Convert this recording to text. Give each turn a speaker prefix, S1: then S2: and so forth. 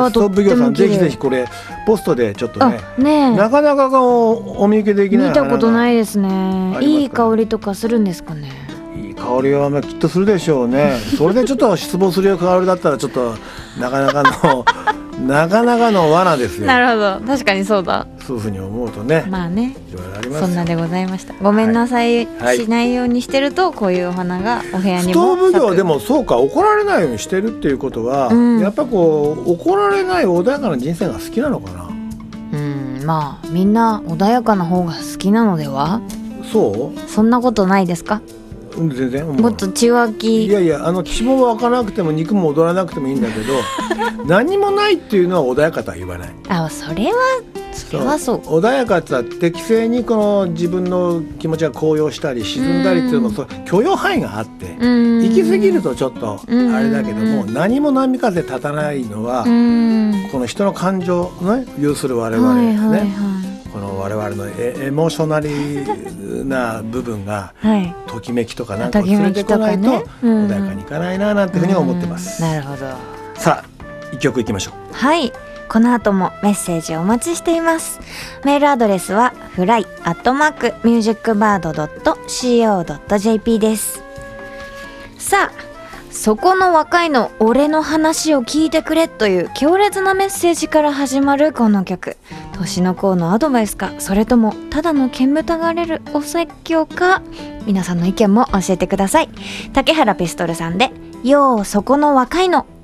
S1: スト奉行さん、ぜひぜひこれポストでちょっとね、なかなかお見受けできない
S2: 見たことないですね。いい香りとかするんですかね。
S1: いい香りはきっとするでしょうね。それでちょっと失望するよ香りだったらちょっとなかなかの罠ですよ。
S2: なるほど、確かにそうだ。
S1: そういうふうに思うとね。
S2: まあね、
S1: いろいろあります。
S2: そんなでございました。ごめんなさい、しないようにしてるとこういうお花がお部屋にも。
S1: スト奉行でもそうか、怒られないようにしてるっていうことは、やっぱこう怒られない穏やかな人生が好きなのかな。
S2: まあみんな穏やかな方が好きなのでは。そんなことないですか。
S1: 全然
S2: もっと血湧き、
S1: いやいや、血も湧かなくても肉も踊らなくてもいいんだけど何もないっていうのは穏やかとは言わない。
S2: それはそう。
S1: 穏やかって適正にこの自分の気持ちが高揚したり沈んだりっていうのも許容範囲があって、行き過ぎるとちょっとあれだけども、何も波風立たないのはこの人の感情の有する我々ね、この我々のエモーショナリーな部分がときめきとかなんかを連れてこないと穏やかにいかないななんていうふうに思ってます。
S2: なるほど。
S1: さあ一曲いきましょう。
S2: はい、この後もメッセージをお待ちしています。メールアドレスはfly@musicbird.co.jp です。さあ、そこの若いの俺の話を聞いてくれという強烈なメッセージから始まるこの曲、年の功のアドバイスか、それともただの煙たがれるお説教か、皆さんの意見も教えてください。竹原ピストルさんでようそこの若いの。